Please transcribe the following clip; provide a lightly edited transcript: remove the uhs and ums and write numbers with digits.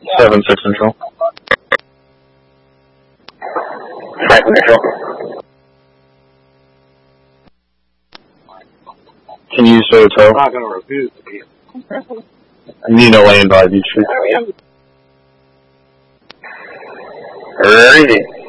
7-6 control. 5 control. Can you show tow? I'm not going to refuse to be. I need a lane by Beach Street. Ready.